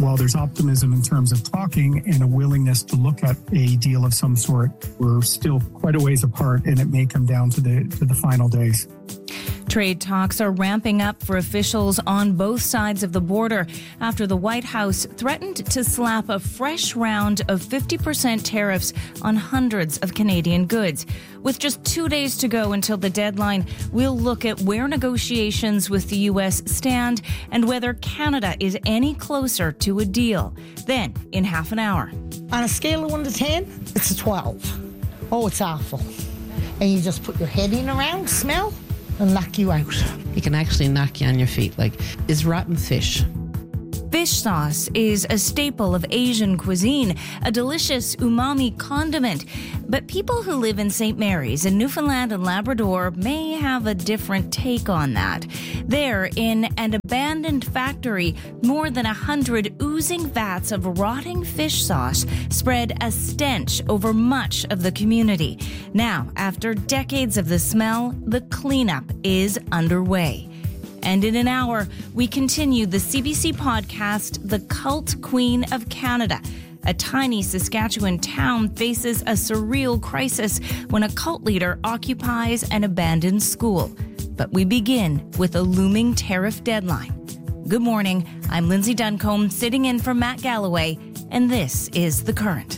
while there's optimism in terms of talking and a willingness to look at a deal of some sort, we're still quite a ways apart, and it may come down to the final days. Trade talks are ramping up for officials on both sides of the border after the White House threatened to slap a fresh round of 50% tariffs on hundreds of Canadian goods. With just 2 days to go until the deadline, we'll look at where negotiations with the U.S. stand and whether Canada is any closer to a deal. Then, in half an hour. On a scale of 1 to 10, it's a 12. Oh, it's awful. And you just put your head in around, smell, and knock you out. It can actually knock you on your feet, like, is rotten fish. Fish sauce is a staple of Asian cuisine, a delicious umami condiment. But people who live in St. Mary's in Newfoundland and Labrador may have a different take on that. There, in an abandoned factory, more than 100 oozing vats of rotting fish sauce spread a stench over much of the community. Now, after decades of the smell, the cleanup is underway. And in an hour, we continue the CBC podcast, The Cult Queen of Canada. A tiny Saskatchewan town faces a surreal crisis when a cult leader occupies an abandoned school. But we begin with a looming tariff deadline. Good morning, I'm Lindsay Duncombe, sitting in for Matt Galloway, and this is The Current.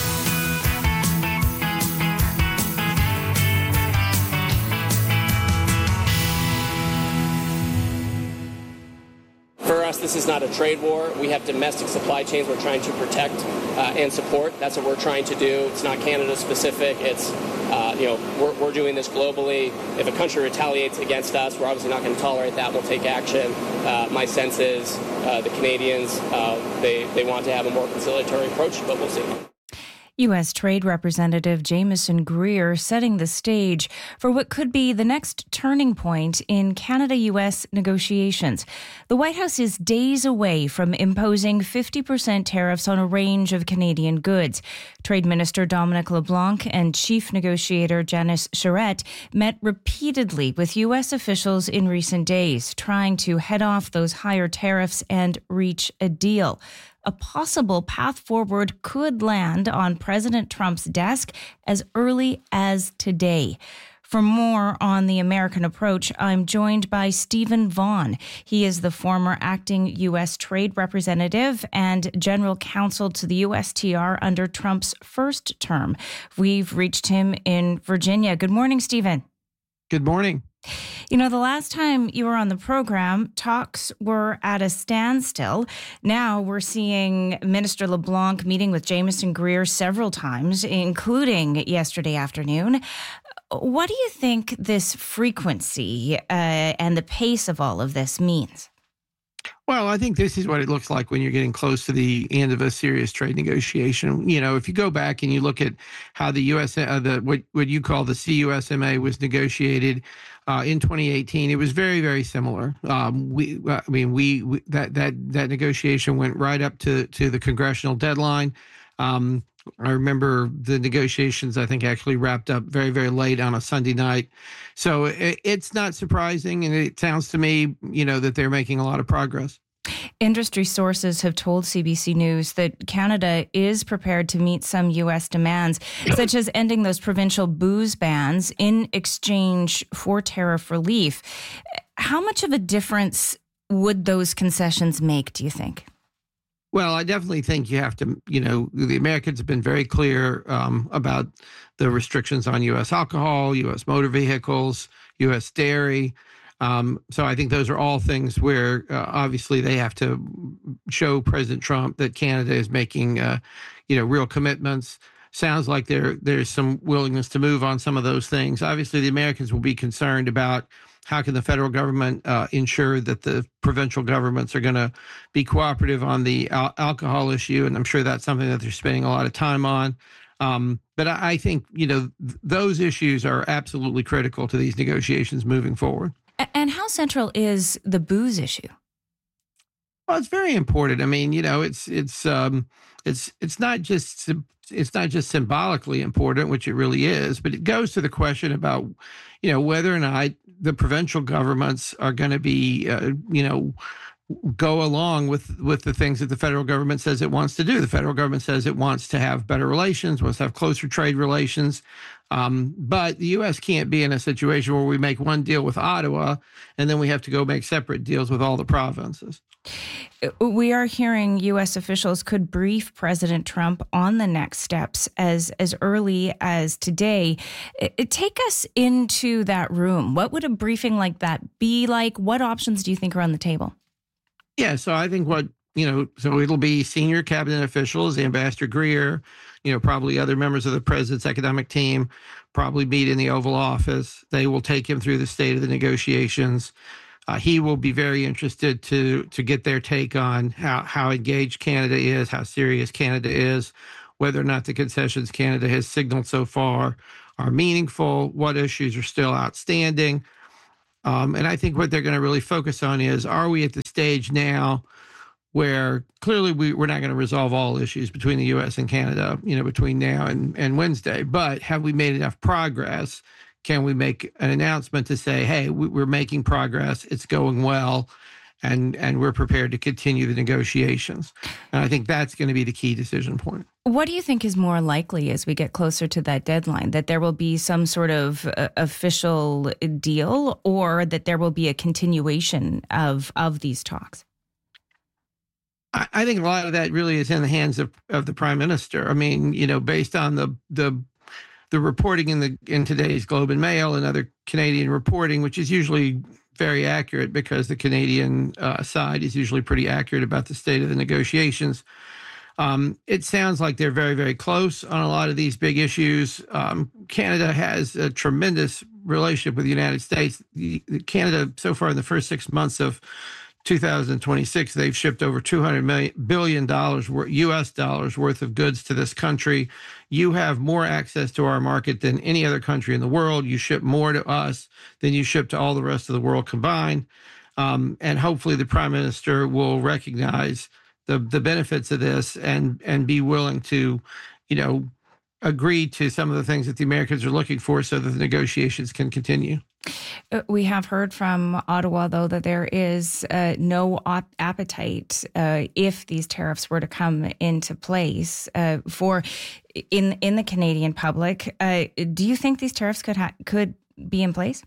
This is not a trade war. We have domestic supply chains we're trying to protect and support. That's what we're trying to do. It's not Canada specific. It's, we're doing this globally. If a country retaliates against us, we're obviously not going to tolerate that. We'll take action. My sense is the Canadians, they want to have a more conciliatory approach, but we'll see. U.S. Trade Representative Jamieson Greer setting the stage for what could be the next turning point in Canada-U.S. negotiations. The White House is days away from imposing 50% tariffs on a range of Canadian goods. Trade Minister Dominic LeBlanc and Chief Negotiator Janice Charette met repeatedly with U.S. officials in recent days, trying to head off those higher tariffs and reach a deal. A possible path forward could land on President Trump's desk as early as today. For more on the American approach, I'm joined by Stephen Vaughn. He is the former acting U.S. Trade Representative and General Counsel to the USTR under Trump's first term. We've reached him in Virginia. Good morning, Stephen. Good morning. You know, the last time you were on the program, talks were at a standstill. Now we're seeing Minister LeBlanc meeting with Jamieson Greer several times, including yesterday afternoon. What do you think this frequency and the pace of all of this means? Well, I think this is what it looks like when you're getting close to the end of a serious trade negotiation. You know, if you go back and you look at how the U.S. What you call the CUSMA was negotiated in 2018, it was very, very similar. That negotiation went right up to the congressional deadline. I remember the negotiations, I think, actually wrapped up very, very late on a Sunday night. So it's not surprising, and it sounds to me, that they're making a lot of progress. Industry sources have told CBC News that Canada is prepared to meet some U.S. demands, such as ending those provincial booze bans in exchange for tariff relief. How much of a difference would those concessions make, do you think? Well, I definitely think you have to, the Americans have been very clear about the restrictions on U.S. alcohol, U.S. motor vehicles, U.S. dairy. So I think those are all things where obviously they have to show President Trump that Canada is making, real commitments. Sounds like there's some willingness to move on some of those things. Obviously, the Americans will be concerned about how can the federal government ensure that the provincial governments are going to be cooperative on the alcohol issue? And I'm sure that's something that they're spending a lot of time on. But I think, those issues are absolutely critical to these negotiations moving forward. And how central is the booze issue? Well, it's very important. I mean, it's not just symbolically important, which it really is, but it goes to the question about, whether or not the provincial governments are going to be, go along with the things that the federal government says it wants to do. The federal government says it wants to have better relations, wants to have closer trade relations. But the U.S. can't be in a situation where we make one deal with Ottawa and then we have to go make separate deals with all the provinces. We are hearing U.S. officials could brief President Trump on the next steps as early as today. Take us into that room. What would a briefing like that be like? What options do you think are on the table? Yeah, so I think so it'll be senior cabinet officials, Ambassador Greer, probably other members of the president's economic team, probably meet in the Oval Office. They will take him through the state of the negotiations. He will be very interested to get their take on how engaged Canada is, how serious Canada is, whether or not the concessions Canada has signaled so far are meaningful, what issues are still outstanding. And I think what they're going to really focus on is, are we at the stage now where clearly we're not going to resolve all issues between the U.S. and Canada, between now and Wednesday, but have we made enough progress? Can we make an announcement to say, hey, we're making progress, it's going well, and we're prepared to continue the negotiations? And I think that's going to be the key decision point. What do you think is more likely as we get closer to that deadline, that there will be some sort of official deal, or that there will be a continuation of these talks? I think a lot of that really is in the hands of the Prime Minister. I mean, based on the reporting in today's Globe and Mail and other Canadian reporting, which is usually very accurate because the Canadian side is usually pretty accurate about the state of the negotiations. It sounds like they're very, very close on a lot of these big issues. Canada has a tremendous relationship with the United States. Canada, so far in the first 6 months of 2026, they've shipped over $200 billion US dollars worth of goods to this country. You have more access to our market than any other country in the world. You ship more to us than you ship to all the rest of the world combined. And hopefully the Prime Minister will recognize the benefits of this and be willing to, agree to some of the things that the Americans are looking for so that the negotiations can continue. We have heard from Ottawa, though, that there is no appetite if these tariffs were to come into place for in the Canadian public. Do you think these tariffs could be in place?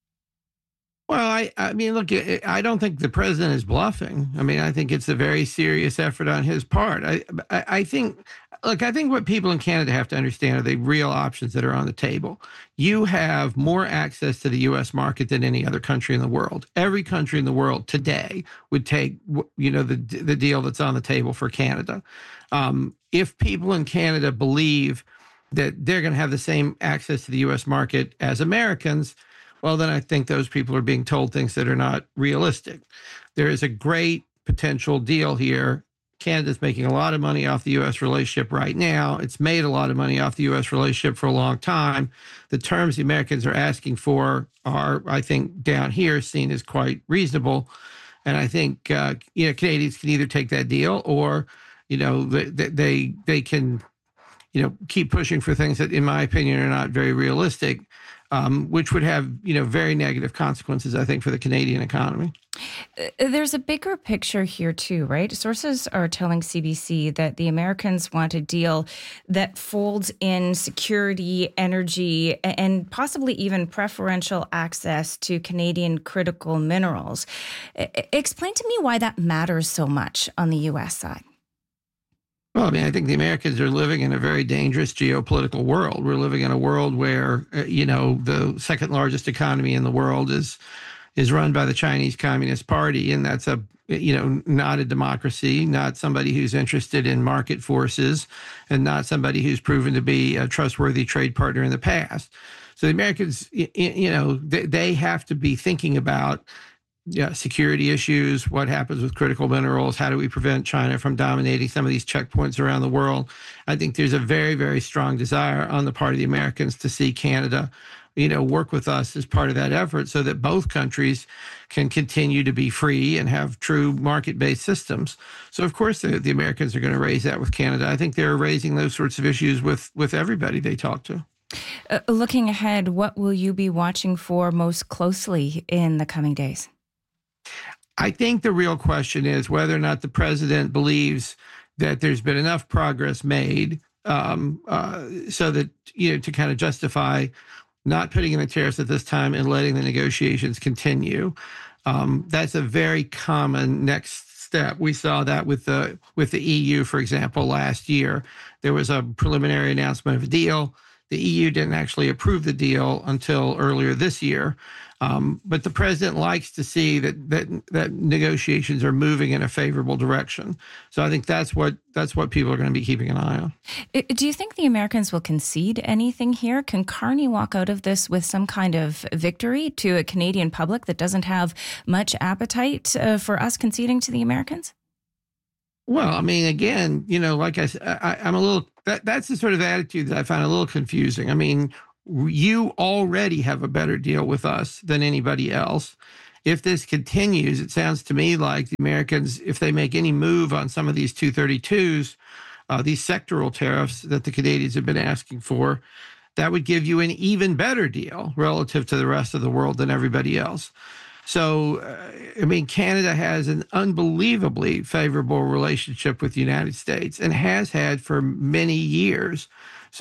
Well, I mean, look, I don't think the president is bluffing. I mean, I think it's a very serious effort on his part. I think what people in Canada have to understand are the real options that are on the table. You have more access to the U.S. market than any other country in the world. Every country in the world today would take, the deal that's on the table for Canada. If people in Canada believe that they're going to have the same access to the U.S. market as Americans, well, then I think those people are being told things that are not realistic. There is a great potential deal here. Canada's making a lot of money off the U.S. relationship right now. It's made a lot of money off the U.S. relationship for a long time. The terms the Americans are asking for are, I think, down here seen as quite reasonable. And I think, Canadians can either take that deal or, they can, keep pushing for things that, in my opinion, are not very realistic. Which would have, very negative consequences, I think, for the Canadian economy. There's a bigger picture here, too, right? Sources are telling CBC that the Americans want a deal that folds in security, energy, and possibly even preferential access to Canadian critical minerals. Explain to me why that matters so much on the U.S. side. Well, I mean, I think the Americans are living in a very dangerous geopolitical world. We're living in a world where, the second largest economy in the world is run by the Chinese Communist Party. And that's not a democracy, not somebody who's interested in market forces, and not somebody who's proven to be a trustworthy trade partner in the past. So the Americans, they have to be thinking about security issues, what happens with critical minerals, how do we prevent China from dominating some of these checkpoints around the world. I think there's a very, very strong desire on the part of the Americans to see Canada, work with us as part of that effort so that both countries can continue to be free and have true market-based systems. So, of course, the Americans are going to raise that with Canada. I think they're raising those sorts of issues with everybody they talk to. Looking ahead, what will you be watching for most closely in the coming days? I think the real question is whether or not the president believes that there's been enough progress made so that, to kind of justify not putting in the tariffs at this time and letting the negotiations continue. That's a very common next step. We saw that with the EU, for example, last year. There was a preliminary announcement of a deal. The EU didn't actually approve the deal until earlier this year. But the president likes to see that negotiations are moving in a favorable direction. So I think that's what people are going to be keeping an eye on. Do you think the Americans will concede anything here? Can Carney walk out of this with some kind of victory to a Canadian public that doesn't have much appetite for us conceding to the Americans? Well, I mean, again, like I said, I'm a little. That's the sort of attitude that I find a little confusing. I mean, you already have a better deal with us than anybody else. If this continues, it sounds to me like the Americans, if they make any move on some of these 232s, these sectoral tariffs that the Canadians have been asking for, that would give you an even better deal relative to the rest of the world than everybody else. So, Canada has an unbelievably favorable relationship with the United States and has had for many years. So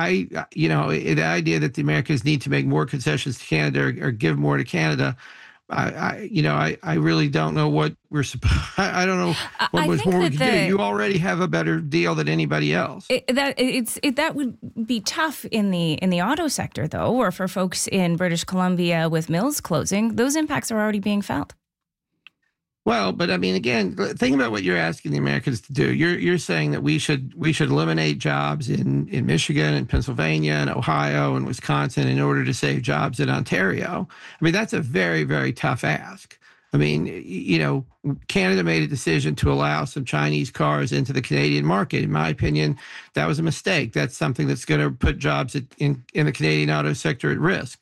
the idea that the Americans need to make more concessions to Canada or give more to Canada, I really don't know what we're supposed. I don't know what much more we can do. You already have a better deal than anybody else. That would be tough in the auto sector, though, or for folks in British Columbia with mills closing. Those impacts are already being felt. Well, but I mean, again, think about what you're asking the Americans to do. You're saying that we should eliminate jobs in Michigan and Pennsylvania and Ohio and Wisconsin in order to save jobs in Ontario. I mean, that's a very, very tough ask. I mean, Canada made a decision to allow some Chinese cars into the Canadian market. In my opinion, that was a mistake. That's something that's going to put jobs in the Canadian auto sector at risk.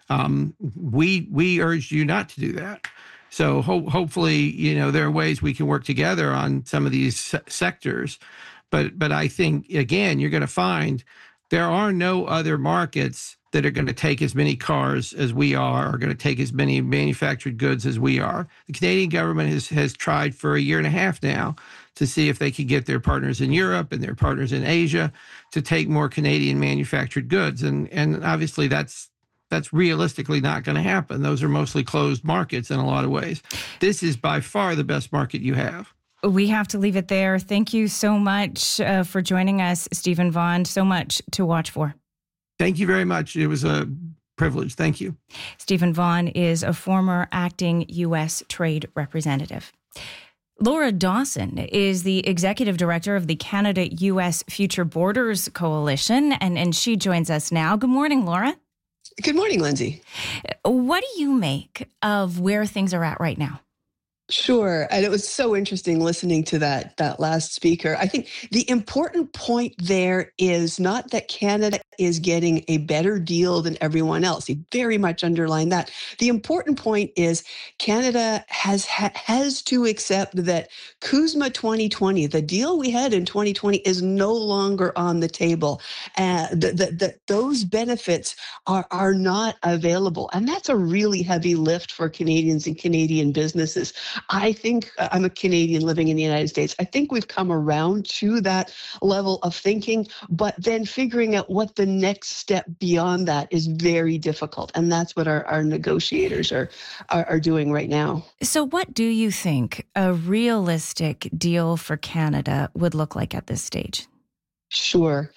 We urged you not to do that. So hopefully, there are ways we can work together on some of these sectors. But I think, again, you're going to find there are no other markets that are going to take as many cars as we are going to take as many manufactured goods as we are. The Canadian government has tried for a year and a half now to see if they could get their partners in Europe and their partners in Asia to take more Canadian manufactured goods. And obviously that's realistically not going to happen. Those are mostly closed markets in a lot of ways. This is by far the best market you have. We have to leave it there. Thank you so much for joining us, Stephen Vaughn. So much to watch for. Thank you very much. It was a privilege. Thank you. Stephen Vaughn is a former acting U.S. trade representative. Laura Dawson is the executive director of the Canada-U.S. Future Borders Coalition, and she joins us now. Good morning, Laura. Good morning, Lindsay. What do you make of where things are at right now? Sure. And it was so interesting listening to that last speaker. I think the important point there is not that Canada is getting a better deal than everyone else. He very much underlined that. The important point is Canada has to accept that CUSMA 2020, the deal we had in 2020, is no longer on the table. Those benefits are not available. And that's a really heavy lift for Canadians and Canadian businesses. I think I'm a Canadian living in the United States. I think we've come around to that level of thinking, but then figuring out what the next step beyond that is very difficult. And that's what our negotiators are doing right now. So what do you think a realistic deal for Canada would look like at this stage? Sure.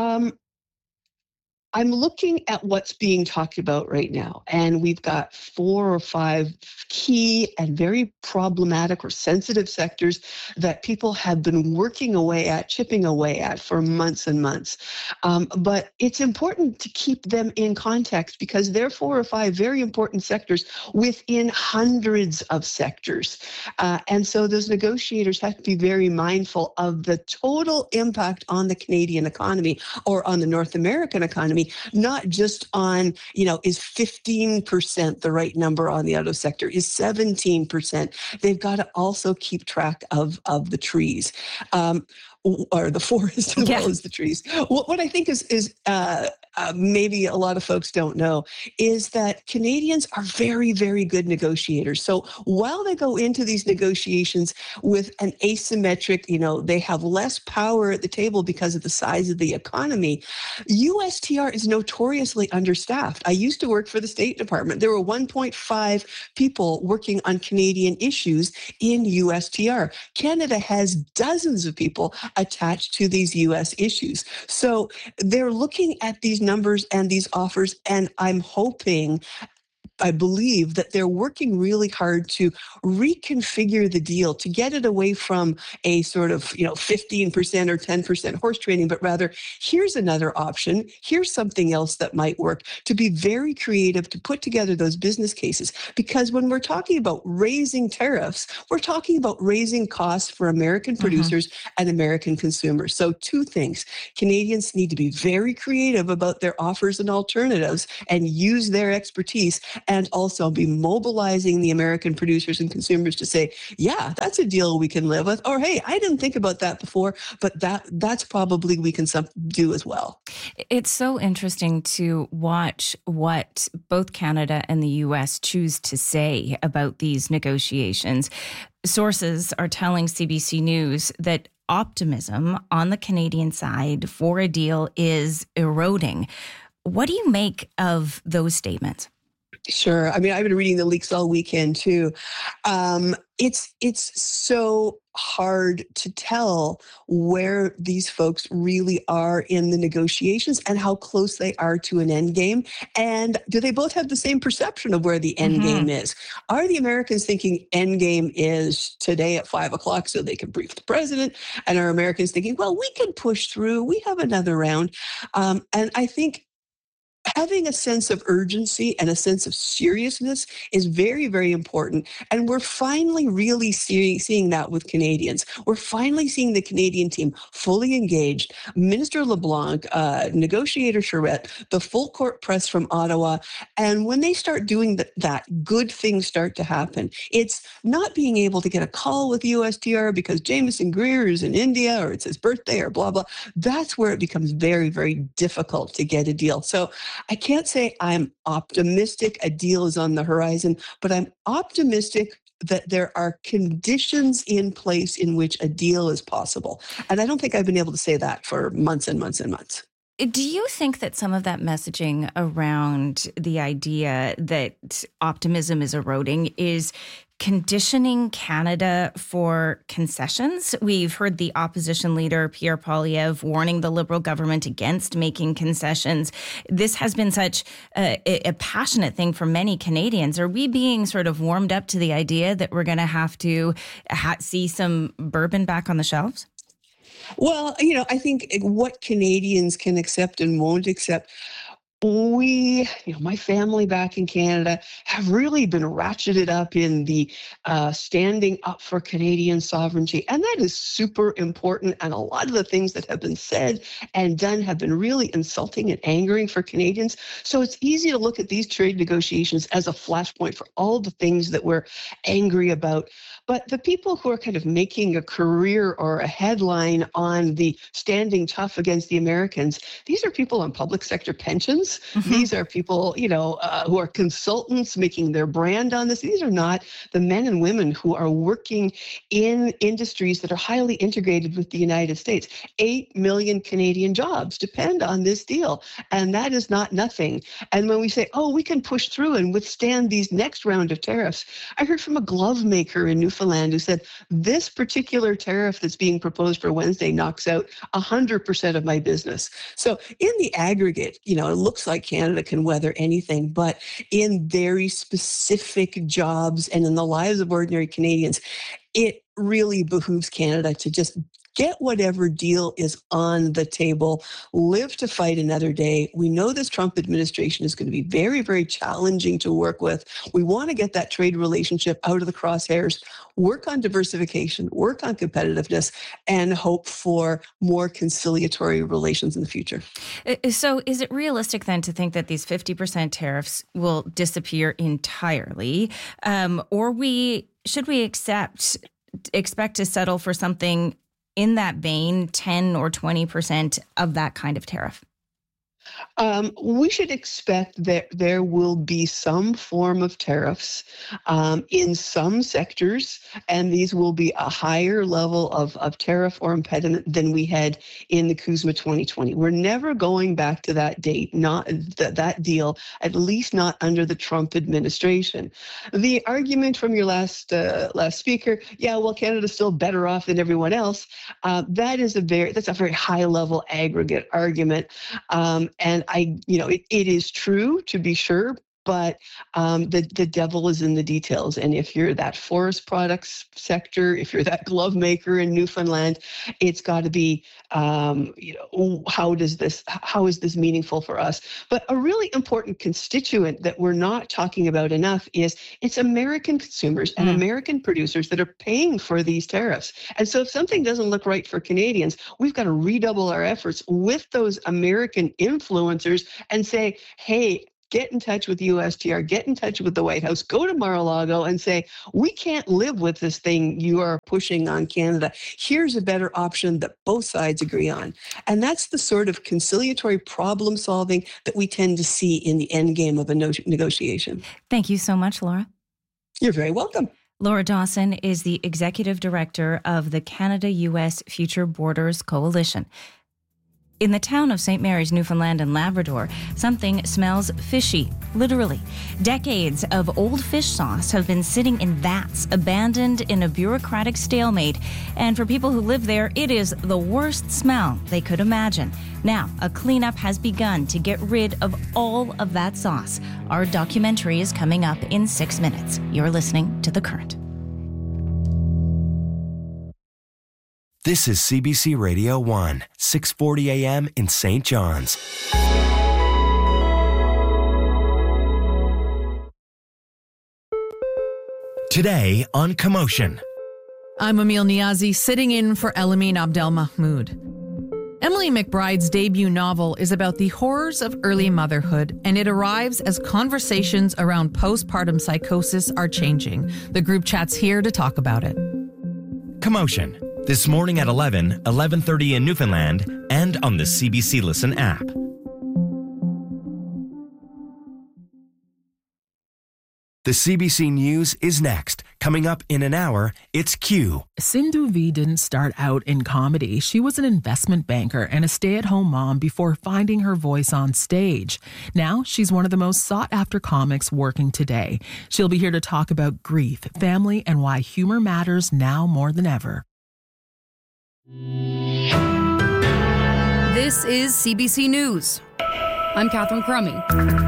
I'm looking at what's being talked about right now, and we've got 4 or 5 key and very problematic or sensitive sectors that people have been working away at, chipping away at for months and months. But it's important to keep them in context because they're 4 or 5 very important sectors within hundreds of sectors. And so those negotiators have to be very mindful of the total impact on the Canadian economy or on the North American economy. Not just on, is 15% the right number on the auto sector? Is 17%? They've got to also keep track of the trees. Or the forest as well as the trees. What I think is maybe a lot of folks don't know is that Canadians are very, very good negotiators. So while they go into these negotiations with an asymmetric, they have less power at the table because of the size of the economy, USTR is notoriously understaffed. I used to work for the State Department. There were 1.5 people working on Canadian issues in USTR. Canada has dozens of people attached to these US issues. So they're looking at these numbers and these offers, and I believe that they're working really hard to reconfigure the deal to get it away from a sort of, 15% or 10% horse trading, but rather here's another option. Here's something else that might work, to be very creative, to put together those business cases. Because when we're talking about raising tariffs, we're talking about raising costs for American producers and American consumers. So two things. Canadians need to be very creative about their offers and alternatives and use their expertise, and also be mobilizing the American producers and consumers to say, yeah, that's a deal we can live with. Or, hey, I didn't think about that before, but that's probably we can do as well. It's so interesting to watch what both Canada and the U.S. choose to say about these negotiations. Sources are telling CBC News that optimism on the Canadian side for a deal is eroding. What do you make of those statements? Sure. I mean, I've been reading the leaks all weekend too. It's so hard to tell where these folks really are in the negotiations and how close they are to an end game. And do they both have the same perception of where the end game is? Are the Americans thinking end game is today at 5:00 so they can brief the president? And are Americans thinking, well, we can push through, we have another round? And I think having a sense of urgency and a sense of seriousness is very, very important. And we're finally really seeing that with Canadians. We're finally seeing the Canadian team fully engaged. Minister LeBlanc, negotiator Charette, the full court press from Ottawa. And when they start doing that, good things start to happen. It's not being able to get a call with USTR because Jameson Greer is in India or it's his birthday or blah, blah. That's where it becomes very, very difficult to get a deal. So I can't say I'm optimistic a deal is on the horizon, but I'm optimistic that there are conditions in place in which a deal is possible. And I don't think I've been able to say that for months and months and months. Do you think that some of that messaging around the idea that optimism is eroding is conditioning Canada for concessions? We've heard the opposition leader, Pierre Poilievre, warning the Liberal government against making concessions. This has been such a passionate thing for many Canadians. Are we being sort of warmed up to the idea that we're going to have to see some bourbon back on the shelves? Well, I think what Canadians can accept and won't accept, my family back in Canada have really been ratcheted up in the standing up for Canadian sovereignty. And that is super important. And a lot of the things that have been said and done have been really insulting and angering for Canadians. So it's easy to look at these trade negotiations as a flashpoint for all the things that we're angry about. But the people who are kind of making a career or a headline on the standing tough against the Americans, these are people on public sector pensions. These are people, who are consultants making their brand on this. These are not the men and women who are working in industries that are highly integrated with the United States. 8 million Canadian jobs depend on this deal, and that is not nothing. And when we say, we can push through and withstand these next round of tariffs, I heard from a glove maker in Newfoundland who said, this particular tariff that's being proposed for Wednesday knocks out 100% of my business. So in the aggregate, it looks like Canada can weather anything, but in very specific jobs and in the lives of ordinary Canadians, it really behooves Canada to just get whatever deal is on the table, live to fight another day. We know this Trump administration is going to be very, very challenging to work with. We want to get that trade relationship out of the crosshairs, work on diversification, work on competitiveness, and hope for more conciliatory relations in the future. So is it realistic then to think that these 50% tariffs will disappear entirely? Or should we expect to settle for something in that vein, 10 or 20% of that kind of tariff? We should expect that there will be some form of tariffs in some sectors, and these will be a higher level of tariff or impediment than we had in the CUSMA 2020. We're never going back to that date, not that deal, at least not under the Trump administration. The argument from your last speaker, yeah, well, Canada's still better off than everyone else. That's a very high level aggregate argument, and it is true, to be sure, but the devil is in the details. And if you're that forest products sector, if you're that glove maker in Newfoundland, it's got to be, how is this meaningful for us? But a really important constituent that we're not talking about enough is it's American consumers and American producers that are paying for these tariffs. And so if something doesn't look right for Canadians, we've got to redouble our efforts with those American influencers and say, hey, get in touch with the USTR, get in touch with the White House, go to Mar-a-Lago and say, we can't live with this thing you are pushing on Canada. Here's a better option that both sides agree on. And that's the sort of conciliatory problem solving that we tend to see in the end game of a negotiation. Thank you so much, Laura. You're very welcome. Laura Dawson is the Executive Director of the Canada-U.S. Future Borders Coalition. In the town of St. Mary's, Newfoundland and Labrador, something smells fishy, literally. Decades of old fish sauce have been sitting in vats, abandoned in a bureaucratic stalemate. And for people who live there, it is the worst smell they could imagine. Now, a cleanup has begun to get rid of all of that sauce. Our documentary is coming up in 6 minutes. You're listening to The Current. This is CBC Radio 1, 640 AM in St. John's. Today on Commotion. I'm Emil Niazi, sitting in for Elamine Abdel Mahmoud. Emily McBride's debut novel is about the horrors of early motherhood, and it arrives as conversations around postpartum psychosis are changing. The group chat's here to talk about it. Commotion. This morning at 11:30 in Newfoundland, and on the CBC Listen app. The CBC News is next. Coming up in an hour, it's Q. Sindhu V didn't start out in comedy. She was an investment banker and a stay-at-home mom before finding her voice on stage. Now, she's one of the most sought-after comics working today. She'll be here to talk about grief, family, and why humor matters now more than ever. This is CBC News. I'm Catherine Crummy.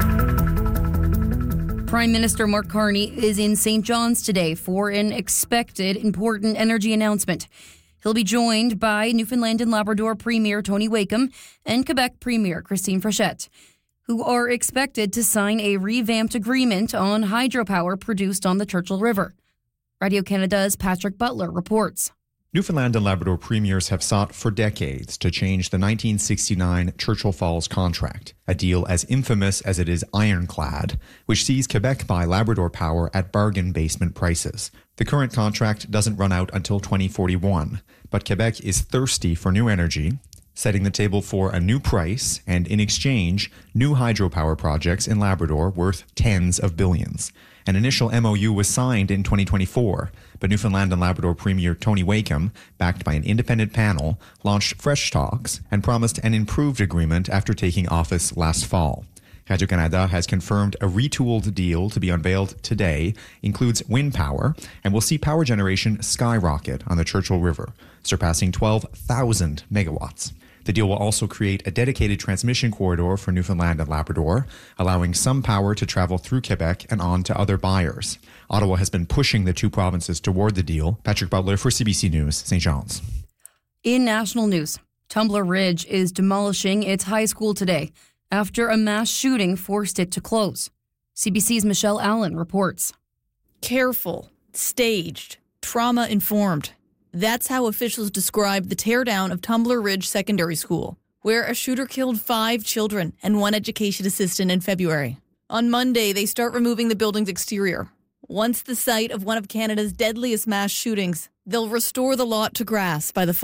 Prime Minister Mark Carney is in St. John's today for an expected important energy announcement. He'll be joined by Newfoundland and Labrador Premier Tony Wakeham and Quebec Premier Christine Frechette, who are expected to sign a revamped agreement on hydropower produced on the Churchill River. Radio Canada's Patrick Butler reports. Newfoundland and Labrador premiers have sought for decades to change the 1969 Churchill Falls contract, a deal as infamous as it is ironclad, which sees Quebec buy Labrador power at bargain basement prices. The current contract doesn't run out until 2041, but Quebec is thirsty for new energy, setting the table for a new price and, in exchange, new hydropower projects in Labrador worth tens of billions. An initial MOU was signed in 2024, but Newfoundland and Labrador Premier Tony Wakeham, backed by an independent panel, launched fresh talks and promised an improved agreement after taking office last fall. Radio-Canada has confirmed a retooled deal to be unveiled today, includes wind power, and will see power generation skyrocket on the Churchill River, surpassing 12,000 megawatts. The deal will also create a dedicated transmission corridor for Newfoundland and Labrador, allowing some power to travel through Quebec and on to other buyers. Ottawa has been pushing the two provinces toward the deal. Patrick Butler for CBC News, St. John's. In national news, Tumbler Ridge is demolishing its high school today after a mass shooting forced it to close. CBC's Michelle Allen reports. Careful, staged, trauma-informed. That's how officials describe the teardown of Tumbler Ridge Secondary School, where a shooter killed 5 children and 1 education assistant in February. On Monday, they start removing the building's exterior. Once the site of one of Canada's deadliest mass shootings, they'll restore the lot to grass by the fall.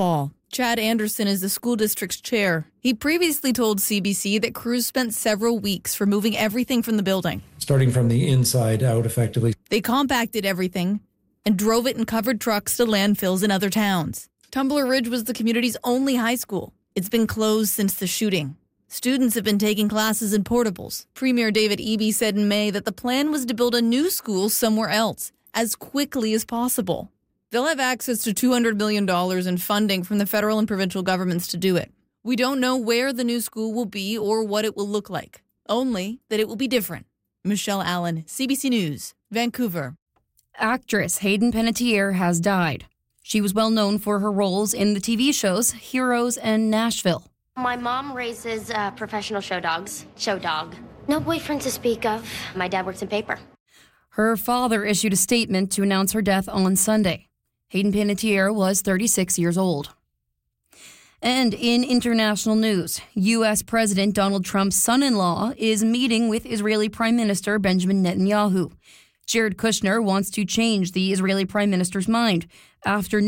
Chad Anderson is the school district's chair. He previously told CBC that crews spent several weeks removing everything from the building. Starting from the inside out, effectively. They compacted everything and drove it in covered trucks to landfills in other towns. Tumbler Ridge was the community's only high school. It's been closed since the shooting. Students have been taking classes in portables. Premier David Eby said in May that the plan was to build a new school somewhere else as quickly as possible. They'll have access to $200 million in funding from the federal and provincial governments to do it. We don't know where the new school will be or what it will look like, only that it will be different. Michelle Allen, CBC News, Vancouver. Actress Hayden Panettiere has died. She was well known for her roles in the TV shows Heroes and Nashville. My mom raises professional show dogs. Show dog. No boyfriend to speak of. My dad works in paper. Her father issued a statement to announce her death on Sunday. Hayden Panettiere was 36 years old. And in international news, U.S. President Donald Trump's son-in-law is meeting with Israeli Prime Minister Benjamin Netanyahu. Jared Kushner wants to change the Israeli Prime Minister's mind after